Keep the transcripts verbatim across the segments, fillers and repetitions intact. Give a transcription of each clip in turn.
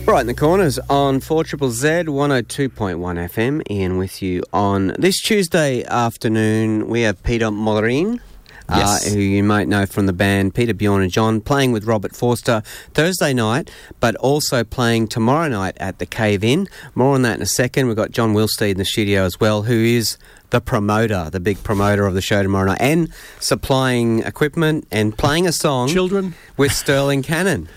Right in the corners on four Z Z Z one oh two point one F M. Ian with you on this Tuesday afternoon. We have Peter Morin, yes. uh, who you might know from the band Peter, Bjorn and John, playing with Robert Forster Thursday night, but also playing tomorrow night at the Cave Inn. More on that in a second. We've got John Wilstead in the studio as well, who is the promoter, the big promoter of the show tomorrow night, and supplying equipment and playing a song Children. with Sterling Cannon.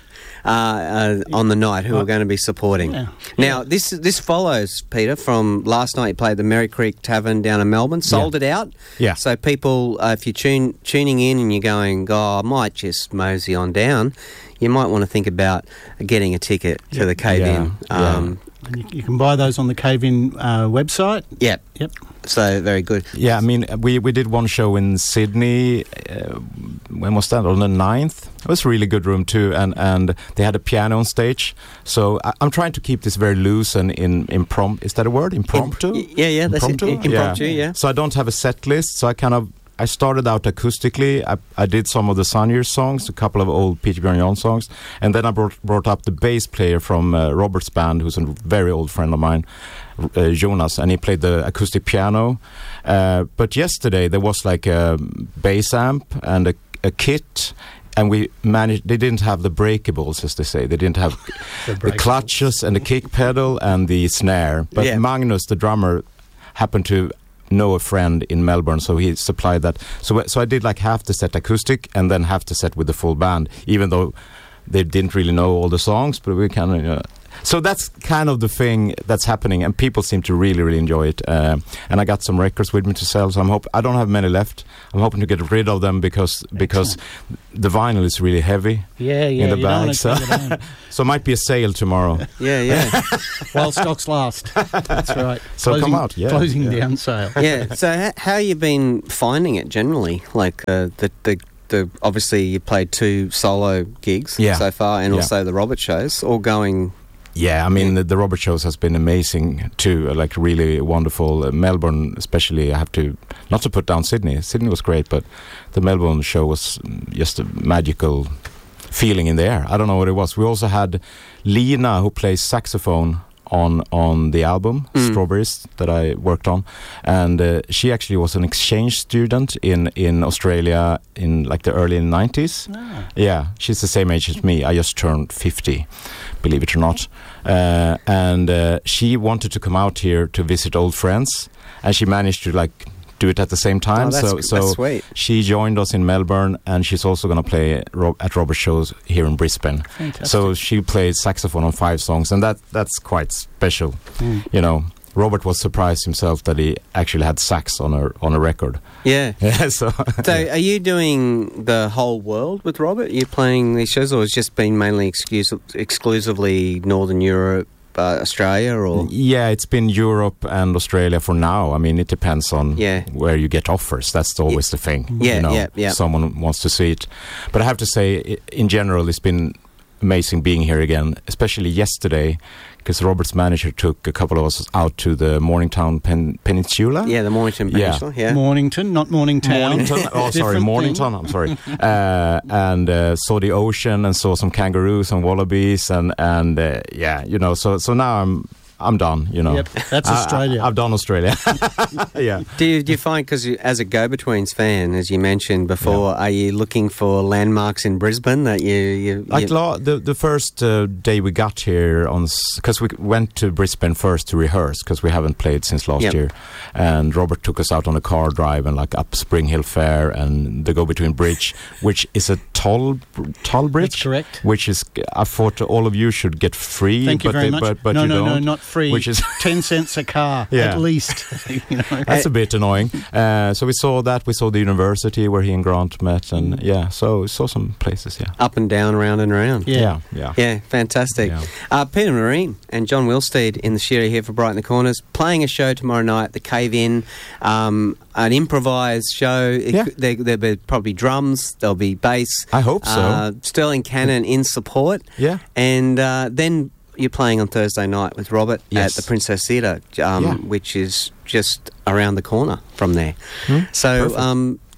Uh, uh, on the night, who are going to be supporting. Yeah. Now, Yeah. this this follows, Peter, from last night you played the Merry Creek Tavern down in Melbourne, sold Yeah. it out. Yeah. So people, uh, if you're tune, tuning in and you're going, oh, I might just mosey on down, you might want to think about getting a ticket to Yeah. the Cave Yeah. Inn. Yeah. Um, And you, you can buy those on the Cave Inn uh, website. yeah. Yep. So, very good. Yeah, I mean, we, we did one show in Sydney. Uh, when was that? On the ninth. It was a really good room too, and, and they had a piano on stage. So I, I'm trying to keep this very loose and in impromptu. Is that a word? Impromptu? Imp- yeah, yeah, that's impromptu? it. Impromptu, yeah. yeah. So I don't have a set list. So I kind of I started out acoustically. I, I did some of the Sunnier songs, a couple of old Peter Bjorn John songs, and then I brought brought up the bass player from uh, Robert's band, who's a very old friend of mine, uh, Jonas, and he played the acoustic piano. Uh, but yesterday there was like a bass amp and a, a kit. And we managed, they didn't have the breakables, as they say. They didn't have The the clutches and the kick pedal and the snare. But Yeah. Magnus, the drummer, happened to know a friend in Melbourne, so he supplied that. So so I did like half the set acoustic and then half the set with the full band, even though they didn't really know all the songs, but we kind of... Uh, so that's kind of the thing that's happening, and people seem to really, really enjoy it. Uh, and I got some records with me to sell, so I'm hope I don't have many left. I'm hoping to get rid of them because because the vinyl is really heavy Yeah, yeah. in the you don't bag. wanna So, take it home. so it might be a sale tomorrow. Yeah, yeah. While stocks last. That's right. So come out, yeah, Closing yeah. down sale. yeah. So, ha- how you been finding it generally? Like uh, the the the obviously you played two solo gigs Yeah. so far, and Yeah. also the Robert shows, all going. Yeah, I mean, the, the Robert shows has been amazing too, uh, like really wonderful. Uh, Melbourne, especially, I have to, not to put down Sydney. Sydney was great, but the Melbourne show was mm, just a magical feeling in the air. I don't know what it was. We also had Lina, who plays saxophone on on the album, Mm. Strawberries, that I worked on. And uh, she actually was an exchange student in, in Australia in like the early nineties. Ah. Yeah, she's the same age as me. I just turned fifty, believe it or not. Uh, and uh, she wanted to come out here to visit old friends, and she managed to like do it at the same time. Oh, that's, so, that's so sweet. she joined us in Melbourne, and she's also going to play ro- at Robert shows here in Brisbane. Fantastic. So she plays saxophone on five songs, and that that's quite special. Mm. You know, Robert was surprised himself that he actually had sax on a on a record. Yeah. Yeah, so. So, are you doing the whole world with Robert? Are you playing these shows, or has it just been mainly exclusive, exclusively Northern Europe, uh, Australia, or? Yeah, it's been Europe and Australia for now. I mean, it depends on Yeah. where you get offers. That's always the thing. Yeah, you know, yeah, yeah. Someone wants to see it. But I have to say, i- in general, it's been amazing being here again, especially yesterday, because Robert's manager took a couple of us out to the Mornington Pen- Peninsula. Yeah, the Mornington Yeah. Peninsula. Yeah. Mornington, not Mornington. Mornington. Oh, sorry, Different Mornington. I'm sorry. Uh, and uh, saw the ocean and saw some kangaroos and wallabies and and uh, yeah, you know. So so now I'm I'm done. You know. Yep, that's I- Australia. I, I've done Australia. Yeah. Do you, do you find, because as a Go-Betweens fan, as you mentioned before, are you looking for landmarks in Brisbane that you... you, Like you la- the the first uh, day we got here on, because we went to Brisbane first to rehearse because we haven't played since last Yep. year, and Robert took us out on a car drive and like up Spring Hill Fair and the Go Between Bridge, which is a toll toll bridge. That's correct. Which is, I thought all of you should get free. Thank you but very they, much. But, but no, you no, don't. no, not free. Which is ten cents a car Yeah. at least. You know. That's a bit annoying. Uh, so we saw that. We saw the university where he and Grant met, and yeah, so we saw some places. Yeah. up and down, round and round. Yeah. Yeah. Yeah. Yeah, fantastic. Yeah. Uh, Peter Marine and John Wilstead in the studio here for Brighten the Corners, playing a show tomorrow night at the Cave Inn, um, an improvised show. It Yeah. could- there, there'll be probably drums, there'll be bass. I hope so. Uh, Sterling Cannon in support. Yeah. And uh, then you're playing on Thursday night with Robert Yes. at the Princess Theatre, um, Yeah. which is just around the corner from there. Hmm? So Perfect. um,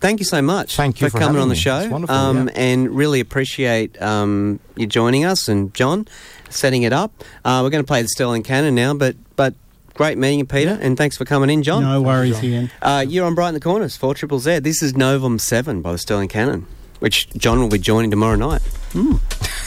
thank you so much Thank you for coming having on the me. show. It's wonderful, um, yeah. And really appreciate um, you joining us and John setting it up. Uh, we're going to play the Sterling Cannon now, but but great meeting you, Peter, and thanks for coming in, John. No worries, Ian. Uh, you're on Brighten the Corners, four Triple Z. This is Novum seven by the Sterling Cannon, which John will be joining tomorrow night. Mm.